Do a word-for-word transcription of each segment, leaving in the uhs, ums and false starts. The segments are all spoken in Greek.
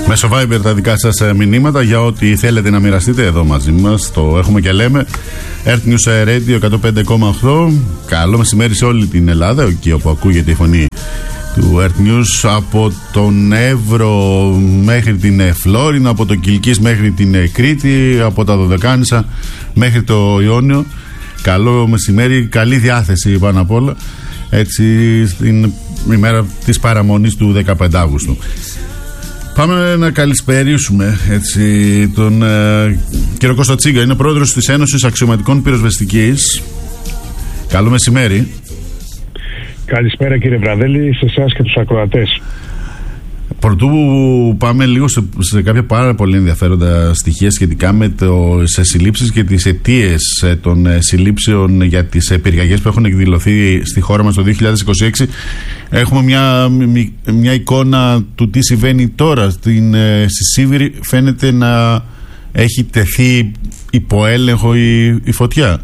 Μέσω Viber τα δικά σας μηνύματα για ό,τι θέλετε να μοιραστείτε εδώ μαζί μας. Το έχουμε και λέμε. Earth News Radio εκατόν πέντε κόμμα οκτώ. Καλό μεσημέρι σε όλη την Ελλάδα, εκεί όπου ακούγεται η φωνή του Earth News, από τον Εύρο μέχρι την Φλόρινα, από το Κιλκής μέχρι την Κρήτη, από τα Δωδεκάνησα μέχρι το Ιόνιο. Καλό μεσημέρι, καλή διάθεση πάνω απ' όλα, έτσι στην ημέρα της παραμονής του δεκαπέντε Αυγούστου. Πάμε να καλησπερίσουμε έτσι τον ε, κύριο Κώστα Τσίγκα, είναι πρόεδρος της Ένωσης Αξιωματικών Πυροσβεστικής. Καλό μεσημέρι. Καλησπέρα κύριε Βραδέλη, σε εσάς και τους ακροατές. Πρωτού πάμε λίγο σε, σε κάποια πάρα πολύ ενδιαφέροντα στοιχεία σχετικά με τις συλλήψεις και τις αιτίες των συλλήψεων για τις πυρκαγιές που έχουν εκδηλωθεί στη χώρα μας το δύο χιλιάδες είκοσι έξι. Έχουμε μια, μια εικόνα του τι συμβαίνει τώρα. Στην, στη Σίβηρη φαίνεται να έχει τεθεί υπό έλεγχο η, η φωτιά.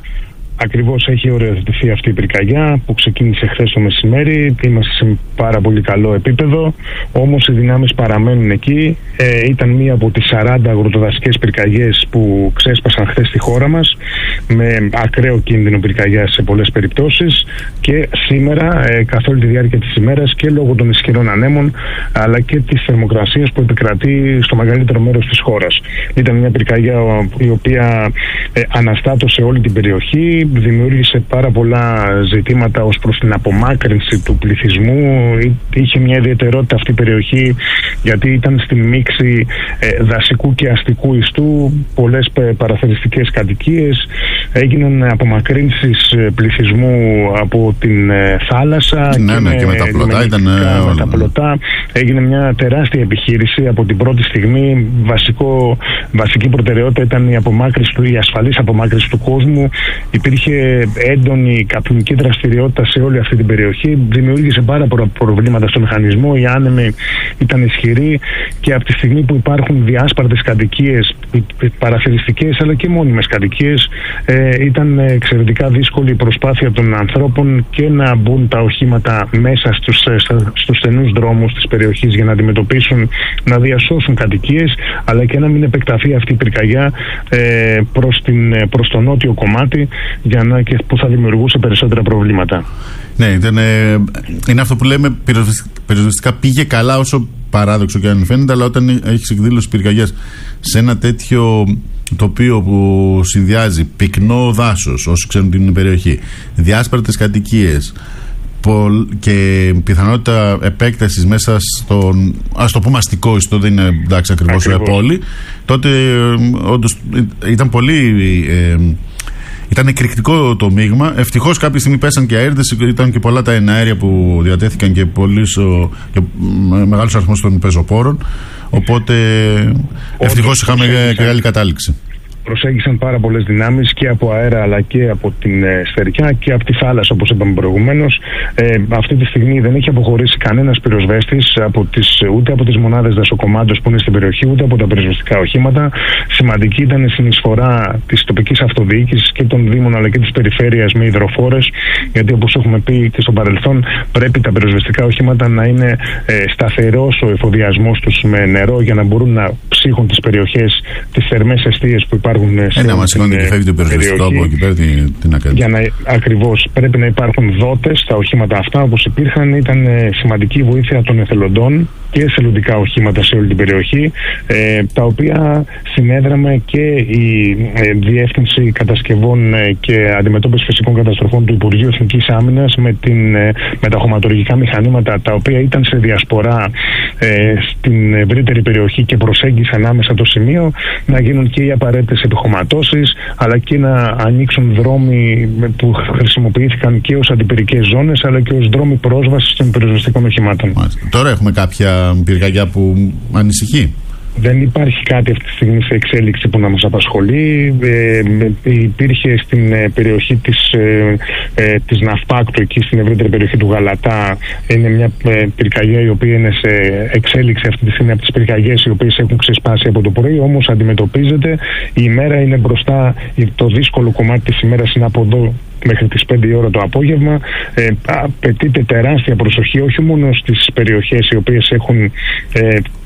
Ακριβώς, έχει οριοθετηθεί αυτή η πυρκαγιά που ξεκίνησε χθες το μεσημέρι. Είμαστε σε πάρα πολύ καλό επίπεδο, όμως οι δυνάμεις παραμένουν εκεί. Ε, ήταν μία από τις σαράντα αγροτοδασικές πυρκαγιές που ξέσπασαν χθες στη χώρα μας, με ακραίο κίνδυνο πυρκαγιάς σε πολλές περιπτώσεις. Και σήμερα, ε, καθ' όλη τη διάρκεια της ημέρας, και λόγω των ισχυρών ανέμων αλλά και της θερμοκρασίας που επικρατεί στο μεγαλύτερο μέρος της χώρας. Ήταν μια πυρκαγιά η οποία ε, αναστάτωσε όλη την περιοχή. Δημιούργησε πάρα πολλά ζητήματα ως προς την απομάκρυνση του πληθυσμού. Είχε μια ιδιαιτερότητα αυτή η περιοχή, γιατί ήταν στην μίξη ε, δασικού και αστικού ιστού, πολλές παραθεριστικές κατοικίες. Έγιναν απομακρύνσεις πληθυσμού από την ε, θάλασσα. Ναι, και, ναι, με, και με τα πλωτά. Ήταν, με τα πλωτά. Έγινε μια τεράστια επιχείρηση από την πρώτη στιγμή. Βασικό, βασική προτεραιότητα ήταν η απομάκρυνση του, η ασφαλής απομάκρυνση του κόσμου. Υπήρχε έντονη καπνική δραστηριότητα σε όλη αυτή την περιοχή. Δημιούργησε πάρα πολλά προβλήματα στο μηχανισμό. Οι άνεμοι ήταν ισχυροί και από τη στιγμή που υπάρχουν διάσπαρτες κατοικίες, παραθεριστικές αλλά και μόνιμες κατοικίες, ε, ήταν εξαιρετικά δύσκολη η προσπάθεια των ανθρώπων και να μπουν τα οχήματα μέσα στους, στους στενούς δρόμους της περιοχής για να αντιμετωπίσουν, να διασώσουν κατοικίες, αλλά και να μην επεκταθεί αυτή η πυρκαγιά ε, προς, την, προς το νότιο κομμάτι, για να, και που θα δημιουργούσε περισσότερα προβλήματα. Ναι, ήταν, ε, είναι αυτό που λέμε, πυροσβεστικά πήγε καλά, όσο παράδοξο και αν φαίνεται, αλλά όταν έχεις εκδήλωση πυρκαγιάς σε ένα τέτοιο τοπίο που συνδυάζει πυκνό δάσος, όσοι ξέρουν την περιοχή, διάσπαρτες κατοικίες και πιθανότητα επέκτασης μέσα στον, ας το πούμε, αστικό ιστό, δεν είναι εντάξει ακριβώς πόλη, τότε όντως ήταν πολύ ε, ήταν εκρηκτικό το μείγμα. Ευτυχώς κάποια στιγμή πέσαν και αέριδες, ήταν και πολλά τα εναέρια που διατέθηκαν και, και μεγάλος αριθμός των πεζοπόρων, οπότε ευτυχώς είχαμε και άλλη κατάληξη. Προσέγγισαν πάρα πολλές δυνάμεις και από αέρα αλλά και από την ε, στεριά και από τη θάλασσα, όπως είπαμε προηγουμένως. Ε, αυτή τη στιγμή δεν έχει αποχωρήσει κανένας πυροσβέστης από τις, ούτε από τις μονάδες δασοκομάντος που είναι στην περιοχή, ούτε από τα πυροσβεστικά οχήματα. Σημαντική ήταν η συνεισφορά της τοπικής αυτοδιοίκησης και των δήμων αλλά και της περιφέρειας με υδροφόρες, γιατί όπως έχουμε πει και στο παρελθόν, πρέπει τα πυροσβεστικά οχήματα να είναι ε, σταθερός ο εφοδιασμός τους με νερό, για να μπορούν να ψύχουν τις περιοχές, τις θερμές εστίες που υπάρχουν. Ένα μας σηκώνει και φεύγει το πυροσβεστικό από εκεί πέρα, την ακαδημία. Για να, ακριβώς, πρέπει να υπάρχουν δότες στα οχήματα αυτά, όπως υπήρχαν. Ήταν ε, σημαντική βοήθεια των εθελοντών και εθελοντικά οχήματα σε όλη την περιοχή, ε, τα οποία συνέδραμε και η ε, Διεύθυνση Κατασκευών ε, και Αντιμετώπισης Φυσικών Καταστροφών του Υπουργείου Εθνικής Άμυνας με, την, ε, με τα χωματουργικά μηχανήματα, τα οποία ήταν σε διασπορά ε, στην ευρύτερη περιοχή και προσέγγισαν άμεσα το σημείο, να γίνουν και οι απαραίτητες επιχωματώσεις, αλλά και να ανοίξουν δρόμοι που χρησιμοποιήθηκαν και ως αντιπυρικές ζώνες, αλλά και ως δρόμοι πρόσβασης των πυροσβεστικών οχημάτων. Μάλιστα. Τώρα έχουμε κάποια πυρκαγιά που ανησυχεί? Δεν υπάρχει κάτι αυτή τη στιγμή σε εξέλιξη που να μας απασχολεί. Ε, υπήρχε στην ε, περιοχή της, ε, ε, της Ναυπάκτου, εκεί στην ευρύτερη περιοχή του Γαλατά, είναι μια ε, πυρκαγιά η οποία είναι σε εξέλιξη αυτή τη στιγμή, από τις πυρκαγιές οι οποίες έχουν ξεσπάσει από το πρωί, όμως αντιμετωπίζεται. Η ημέρα είναι μπροστά, το δύσκολο κομμάτι της ημέρας είναι από εδώ μέχρι τις πέντε η ώρα το απόγευμα. Ε, απαιτείται τεράστια προσοχή, όχι μόνο στις περιοχές οι οποίες έχουν ε,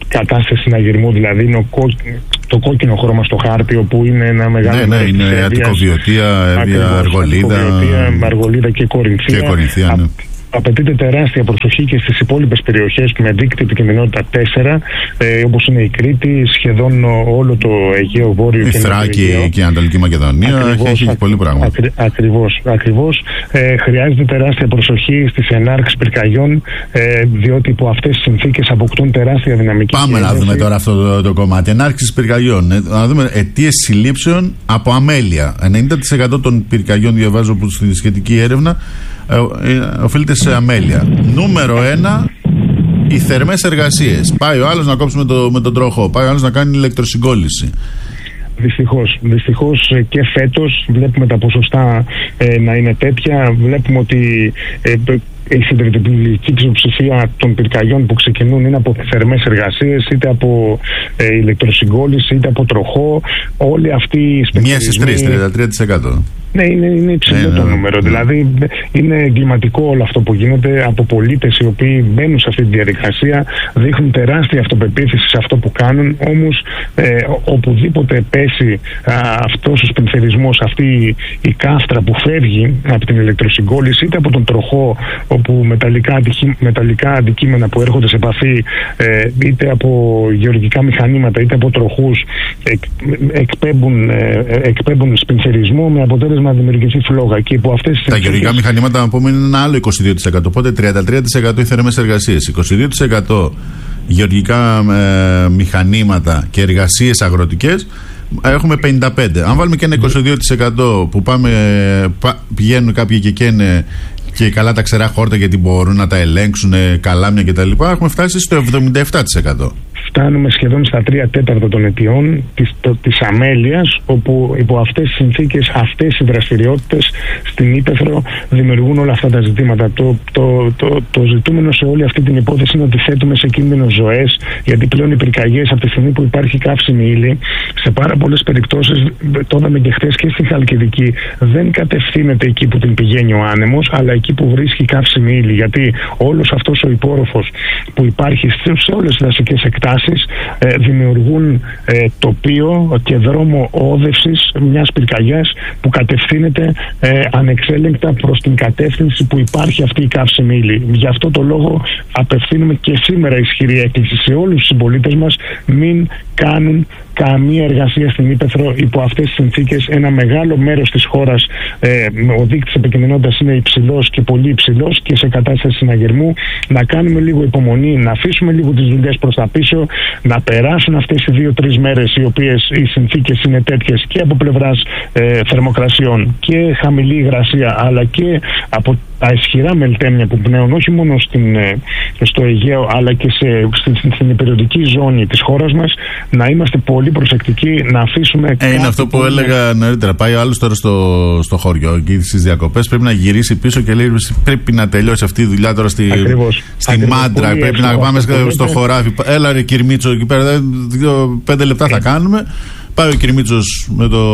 κατάσταση συναγερμού, δηλαδή είναι ο κόκκι, το κόκκινο χρώμα στο χάρτη, όπου είναι ένα μεγάλο. Ναι, ναι, είναι Αττικοβιωτία, Αργολίδα, Αργολίδα και Κορινθία. Και Κορινθία, ναι. Απαιτείται τεράστια προσοχή και στις υπόλοιπες περιοχές με δίκτυο επικινδυνότητα τέσσερα, ε, όπως είναι η Κρήτη, σχεδόν όλο το Αιγαίο Βόρειο η και Θράκη και η Ανατολική Μακεδονία. Ακριβώς, έχει, έχει πολύ πράγμα. Ακρι, ακριβώς. ακριβώς ε, χρειάζεται τεράστια προσοχή στις ενάρξεις πυρκαγιών, ε, διότι υπό αυτές τις συνθήκες αποκτούν τεράστια δυναμική. Πάμε να δούμε τώρα αυτό το, το κομμάτι. Ενάρξεις πυρκαγιών. Ε, να δούμε αιτίες συλλήψεων από αμέλεια. ενενήντα τοις εκατό των πυρκαγιών, διαβάζω που στη σχετική έρευνα, Ε, ε, οφείλεται σε αμέλεια. Νούμερο ένα, οι θερμές εργασίες. Πάει ο άλλος να κόψει με, το, με τον τροχό, πάει ο άλλος να κάνει ηλεκτροσυγκόλληση. Δυστυχώς, δυστυχώς και φέτος βλέπουμε τα ποσοστά ε, να είναι τέτοια. Βλέπουμε ότι ε, η συντριπτική πλειοψηφία των πυρκαγιών που ξεκινούν είναι από θερμές εργασίες, είτε από ε, ηλεκτροσυγκόλληση, είτε από τροχό. Όλοι αυτοί οι σπετσιαλισμοί... Μία στις τρεις, τριάντα τρία τοις εκατό. Ναι, είναι, είναι υψηλό το νούμερο. Ναι. Δηλαδή, είναι εγκληματικό όλο αυτό που γίνεται από πολίτες οι οποίοι μπαίνουν σε αυτή τη διαδικασία, δείχνουν τεράστια αυτοπεποίθηση σε αυτό που κάνουν. Όμως, ε, οπουδήποτε πέσει αυτός ο σπινθερισμός, αυτή η κάφτρα που φεύγει από την ηλεκτροσυγκόλληση, είτε από τον τροχό, όπου μεταλλικά, αντικεί, μεταλλικά αντικείμενα που έρχονται σε επαφή, ε, είτε από γεωργικά μηχανήματα, είτε από τροχούς, εκ, εκπέμπουν, ε, εκπέμπουν σπινθερισμό με αποτέλεσμα να δημιουργηθεί φλόγα. Και υπό αυτές τις τα γεωργικά μηχανήματα, να πούμε, είναι ένα άλλο είκοσι δύο τοις εκατό. Οπότε τριάντα τρία τοις εκατό οι θερμές εργασίες, είκοσι δύο τοις εκατό γεωργικά ε, μηχανήματα και εργασίες αγροτικές. Έχουμε πενήντα πέντε τοις εκατό. Αν βάλουμε και ένα είκοσι δύο τοις εκατό που πάμε, πα, πηγαίνουν κάποιοι και καίνε και καλά τα ξερά χόρτα γιατί μπορούν να τα ελέγξουν, καλάμια κτλ., έχουμε φτάσει στο εβδομήντα επτά τοις εκατό. Φτάνουμε σχεδόν στα τρία τέταρτα των αιτιών της, το, της αμέλειας, όπου υπό αυτές τις συνθήκες, αυτές οι δραστηριότητες στην Ύπαιθρο δημιουργούν όλα αυτά τα ζητήματα. Το, το, το, το ζητούμενο σε όλη αυτή την υπόθεση είναι ότι θέτουμε σε κίνδυνο ζωές, γιατί πλέον οι πυρκαγιές, από τη στιγμή που υπάρχει καύσιμη ύλη, σε πάρα πολλές περιπτώσεις, το είδαμε και χθες και στη Χαλκιδική, δεν κατευθύνεται εκεί που την πηγαίνει ο άνεμος, αλλά εκεί που βρίσκει καύσιμη ύλη. Γιατί όλος αυτός ο υπόρροφος που υπάρχει σε όλες τις δασικές εκτάσεις Ε, δημιουργούν ε, τοπίο και δρόμο όδευσης μιας πυρκαγιάς που κατευθύνεται ε, ανεξέλεγκτα προς την κατεύθυνση που υπάρχει αυτή η καύσιμη ύλη. Γι' αυτό το λόγο απευθύνουμε και σήμερα ισχυρή έκκληση σε όλους τους συμπολίτες μας: μην κάνουν καμία εργασία στην Ύπαιθρο υπό αυτές τις συνθήκες. Ένα μεγάλο μέρος της χώρας, ε, ο δείκτης επικινδυνότητας είναι υψηλός και πολύ υψηλός και σε κατάσταση συναγερμού. Να κάνουμε λίγο υπομονή, να αφήσουμε λίγο τις δουλειές προς τα πίσω, να περάσουν αυτές οι δύο-τρεις μέρες οι οποίες οι συνθήκες είναι τέτοιες και από πλευράς ε, θερμοκρασιών και χαμηλή υγρασία, αλλά και από τα ισχυρά μελτέμια που πνέουν όχι μόνο στην, στο Αιγαίο αλλά και σε, στην, στην υπεριοδική ζώνη της χώρας μας, να είμαστε πολύ προσεκτικοί, να αφήσουμε... Ε, είναι αυτό που είναι... έλεγα νωρίτερα. Πάει ο άλλος τώρα στο, στο χωριό και στις διακοπές, πρέπει να γυρίσει πίσω και λέει πρέπει να τελειώσει αυτή η δουλειά τώρα στη, Ακριβώς. στη Ακριβώς. Μάντρα, πολύ πρέπει να πάμε στο, στο χωράφι. Έλα ρε Κυρμίτσο εκεί πέρα, δύο, πέντε λεπτά θα κάνουμε. Πάει ο Κυρμίτσος με το...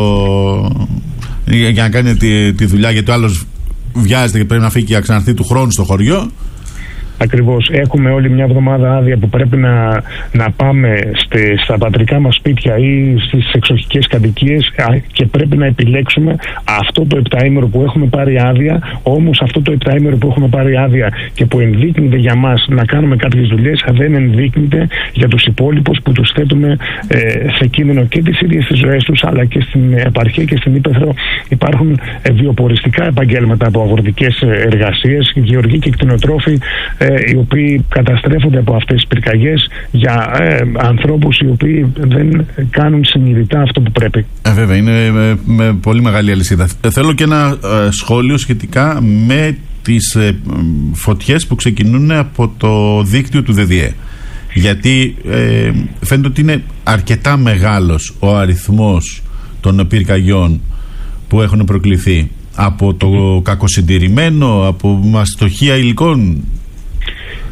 για να κάνει τη, τη δουλειά, γιατί ο άλλος βιάζεται και πρέπει να φύγει και να ξαναρθεί του χρόνου στο χωριό. Ακριβώς. Έχουμε όλη μια εβδομάδα άδεια που πρέπει να, να πάμε στε, στα πατρικά μας σπίτια ή στις εξοχικές κατοικίες και πρέπει να επιλέξουμε αυτό το επτάήμερο που έχουμε πάρει άδεια. Όμως αυτό το επτάήμερο που έχουμε πάρει άδεια και που ενδείκνυται για μας να κάνουμε κάποιες δουλειές, δεν ενδείκνυται για τους υπόλοιπους που τους θέτουμε ε, σε κίνδυνο και τις ίδιες τις ζωές τους, αλλά και στην επαρχία και στην Ύπαιθρο υπάρχουν ε, βιοποριστικά επαγγέλματα από αγροτικές εργασίες, γεωργοί και κτηνοτρόφοι, ε, οι οποίοι καταστρέφονται από αυτές τις πυρκαγιές για ε, ανθρώπους οι οποίοι δεν κάνουν συνειδητά αυτό που πρέπει. Ε, βέβαια, είναι με, με πολύ μεγάλη αλυσίδα. Ε, θέλω και ένα ε, σχόλιο σχετικά με τις ε, φωτιές που ξεκινούν από το δίκτυο του ΔΔΕ. Γιατί ε, φαίνεται ότι είναι αρκετά μεγάλος ο αριθμός των πυρκαγιών που έχουν προκληθεί από το κακοσυντηρημένο, από μαστοχία υλικών.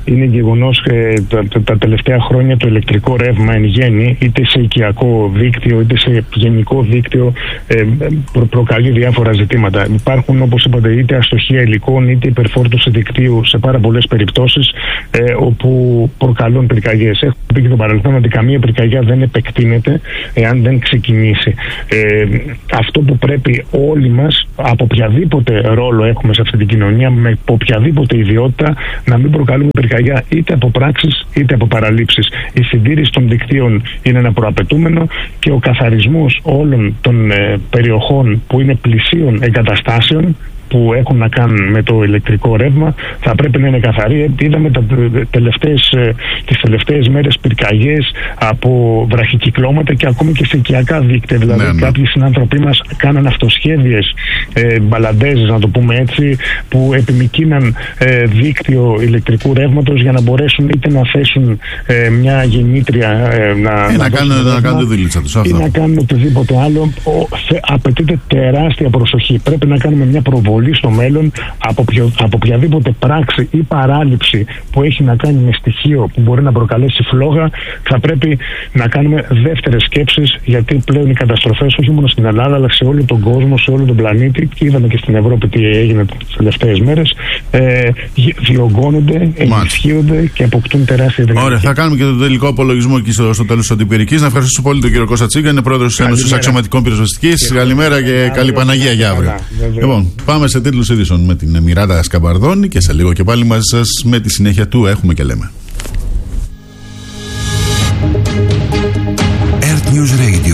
Είναι γεγονός ε, τα, τα, τα τελευταία χρόνια το ηλεκτρικό ρεύμα εν γέννη, είτε σε οικιακό δίκτυο είτε σε γενικό δίκτυο, ε, προ, προκαλεί διάφορα ζητήματα. Υπάρχουν, όπως είπατε, είτε αστοχία υλικών είτε υπερφόρτωση δικτύου σε πάρα πολλές περιπτώσεις, ε, όπου προκαλούν πυρκαγιές. Έχω πει και το παρελθόν ότι καμία πυρκαγιά δεν επεκτείνεται εάν δεν ξεκινήσει. Ε, αυτό που πρέπει όλοι μας, από οποιαδήποτε ρόλο έχουμε σε αυτή την κοινωνία, με οποιαδήποτε ιδιότητα, να μην προκαλούμε πυρκαγιά είτε από πράξεις είτε από παραλήψεις. Η συντήρηση των δικτύων είναι ένα προαπαιτούμενο και ο καθαρισμός όλων των ε, περιοχών που είναι πλησίων εγκαταστάσεων που έχουν να κάνουν με το ηλεκτρικό ρεύμα θα πρέπει να είναι καθαρή. Είδαμε τα τελευταίες, τις τελευταίες μέρες πυρκαγιές από βραχικυκλώματα και ακόμη και σε οικιακά δίκτυα. Δηλαδή, ναι, ναι. κάποιοι συνάνθρωποι μας κάναν αυτοσχέδιες ε, μπαλαντέζες, να το πούμε έτσι, που επιμικίναν ε, δίκτυο ηλεκτρικού ρεύματος για να μπορέσουν είτε να θέσουν ε, μια γεννήτρια ε, να, να, να, κάνουν, να κάνουν τη δίλητσα τους, ή να κάνουν οτιδήποτε άλλο. Ο, θε, απαιτείται τεράστια προσοχή. Πρέπει να κάνουμε μια προβολή στο μέλλον από, ποιο, από οποιαδήποτε πράξη ή παράληψη που έχει να κάνει με στοιχείο που μπορεί να προκαλέσει φλόγα. Θα πρέπει να κάνουμε δεύτερες σκέψεις, γιατί πλέον οι καταστροφές όχι μόνο στην Ελλάδα αλλά σε όλο τον κόσμο, σε όλο τον πλανήτη, και είδαμε και στην Ευρώπη τι έγινε τις τελευταίες μέρες, ε, διωγγώνονται, ενισχύονται και αποκτούν τεράστια δυνατότητα. Ωραία, θα κάνουμε και τον τελικό απολογισμό εκεί στο, στο τέλος της αντιπυρικής. Να ευχαριστήσω πολύ τον κύριο Κώστα Τσίγκα, είναι πρόεδρος της Ένωσης Αξιωματικών Πυροσβεστικής. Καλημέρα και καλή, καλή Παναγία για αύριο. Λοιπόν, πάμε σε τίτλους ειδήσεων με την Μιράντα Σκαμπαρδόνη και σε λίγο και πάλι μαζί σας με τη συνέχεια του Έχουμε και Λέμε.